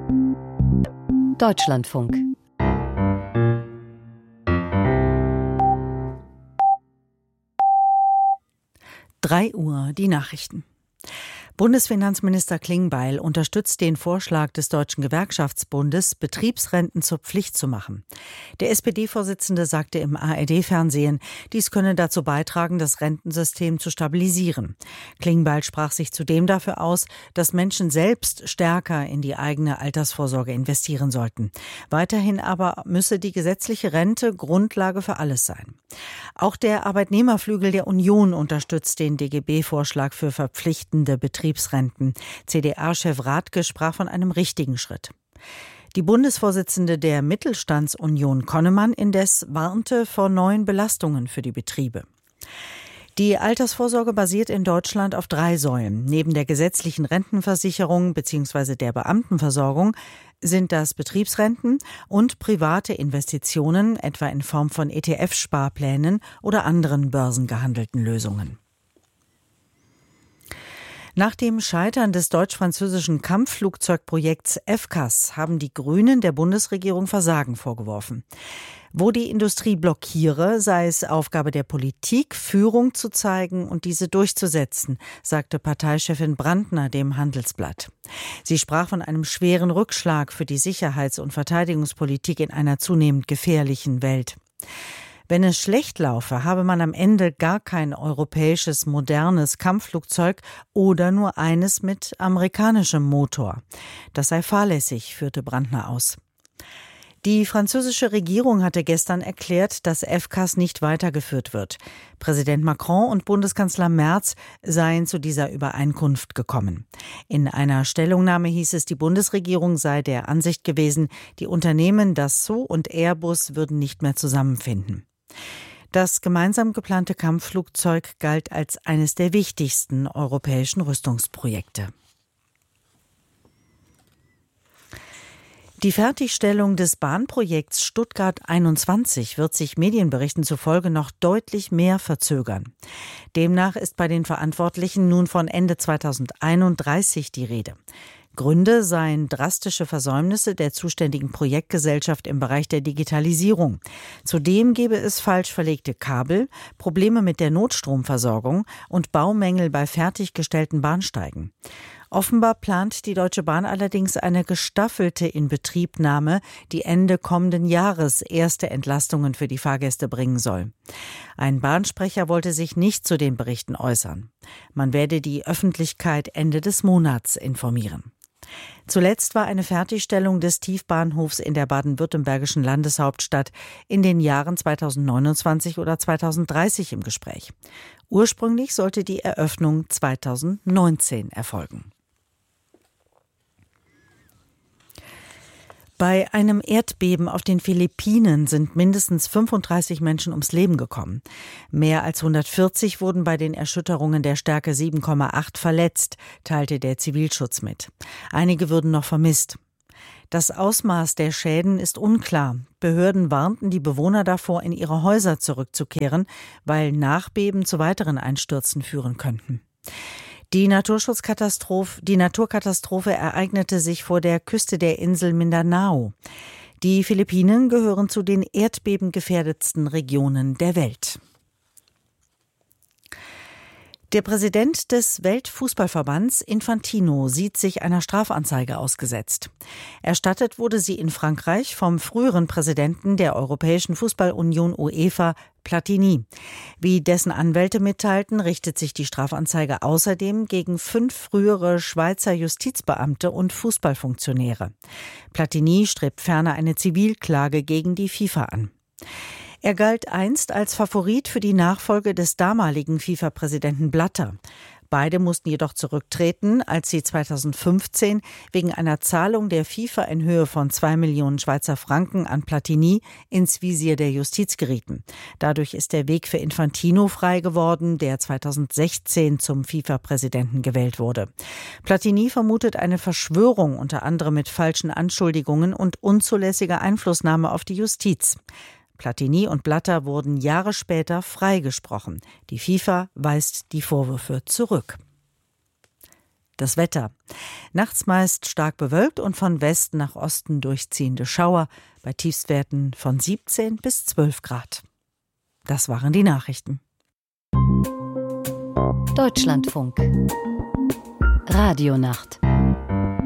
Deutschlandfunk. Uhr, die Nachrichten. Bundesfinanzminister Klingbeil unterstützt den Vorschlag des Deutschen Gewerkschaftsbundes, Betriebsrenten zur Pflicht zu machen. Der SPD-Vorsitzende sagte im ARD-Fernsehen, dies könne dazu beitragen, das Rentensystem zu stabilisieren. Klingbeil sprach sich zudem dafür aus, dass Menschen selbst stärker in die eigene Altersvorsorge investieren sollten. Weiterhin aber müsse die gesetzliche Rente Grundlage für alles sein. Auch der Arbeitnehmerflügel der Union unterstützt den DGB-Vorschlag für verpflichtende Betriebsrenten. CDA-Chef Rathke sprach von einem richtigen Schritt. Die Bundesvorsitzende der Mittelstandsunion Konnemann indes warnte vor neuen Belastungen für die Betriebe. Die Altersvorsorge basiert in Deutschland auf 3 Säulen. Neben der gesetzlichen Rentenversicherung bzw. der Beamtenversorgung sind das Betriebsrenten und private Investitionen, etwa in Form von ETF-Sparplänen oder anderen börsengehandelten Lösungen. Nach dem Scheitern des deutsch-französischen Kampfflugzeugprojekts FCAS haben die Grünen der Bundesregierung Versagen vorgeworfen. Wo die Industrie blockiere, sei es Aufgabe der Politik, Führung zu zeigen und diese durchzusetzen, sagte Parteichefin Brandner dem Handelsblatt. Sie sprach von einem schweren Rückschlag für die Sicherheits- und Verteidigungspolitik in einer zunehmend gefährlichen Welt. Wenn es schlecht laufe, habe man am Ende gar kein europäisches, modernes Kampfflugzeug oder nur eines mit amerikanischem Motor. Das sei fahrlässig, führte Brandner aus. Die französische Regierung hatte gestern erklärt, dass FCAS nicht weitergeführt wird. Präsident Macron und Bundeskanzler Merz seien zu dieser Übereinkunft gekommen. In einer Stellungnahme hieß es, die Bundesregierung sei der Ansicht gewesen, die Unternehmen Dassault und Airbus würden nicht mehr zusammenfinden. Das gemeinsam geplante Kampfflugzeug galt als eines der wichtigsten europäischen Rüstungsprojekte. Die Fertigstellung des Bahnprojekts Stuttgart 21 wird sich Medienberichten zufolge noch deutlich mehr verzögern. Demnach ist bei den Verantwortlichen nun von Ende 2031 die Rede. Gründe seien drastische Versäumnisse der zuständigen Projektgesellschaft im Bereich der Digitalisierung. Zudem gebe es falsch verlegte Kabel, Probleme mit der Notstromversorgung und Baumängel bei fertiggestellten Bahnsteigen. Offenbar plant die Deutsche Bahn allerdings eine gestaffelte Inbetriebnahme, die Ende kommenden Jahres erste Entlastungen für die Fahrgäste bringen soll. Ein Bahnsprecher wollte sich nicht zu den Berichten äußern. Man werde die Öffentlichkeit Ende des Monats informieren. Zuletzt war eine Fertigstellung des Tiefbahnhofs in der baden-württembergischen Landeshauptstadt in den Jahren 2029 oder 2030 im Gespräch. Ursprünglich sollte die Eröffnung 2019 erfolgen. Bei einem Erdbeben auf den Philippinen sind mindestens 35 Menschen ums Leben gekommen. Mehr als 140 wurden bei den Erschütterungen der Stärke 7,8 verletzt, teilte der Zivilschutz mit. Einige würden noch vermisst. Das Ausmaß der Schäden ist unklar. Behörden warnten die Bewohner davor, in ihre Häuser zurückzukehren, weil Nachbeben zu weiteren Einstürzen führen könnten. Die Naturkatastrophe ereignete sich vor der Küste der Insel Mindanao. Die Philippinen gehören zu den erdbebengefährdetsten Regionen der Welt. Der Präsident des Weltfußballverbands Infantino sieht sich einer Strafanzeige ausgesetzt. Erstattet wurde sie in Frankreich vom früheren Präsidenten der Europäischen Fußballunion UEFA, Platini. Wie dessen Anwälte mitteilten, richtet sich die Strafanzeige außerdem gegen 5 frühere Schweizer Justizbeamte und Fußballfunktionäre. Platini strebt ferner eine Zivilklage gegen die FIFA an. Er galt einst als Favorit für die Nachfolge des damaligen FIFA-Präsidenten Blatter. Beide mussten jedoch zurücktreten, als sie 2015 wegen einer Zahlung der FIFA in Höhe von 2 Millionen Schweizer Franken an Platini ins Visier der Justiz gerieten. Dadurch ist der Weg für Infantino frei geworden, der 2016 zum FIFA-Präsidenten gewählt wurde. Platini vermutet eine Verschwörung, unter anderem mit falschen Anschuldigungen und unzulässiger Einflussnahme auf die Justiz. Platini und Blatter wurden Jahre später freigesprochen. Die FIFA weist die Vorwürfe zurück. Das Wetter. Nachts meist stark bewölkt und von Westen nach Osten durchziehende Schauer bei Tiefstwerten von 17 bis 12 Grad. Das waren die Nachrichten. Deutschlandfunk. Radionacht.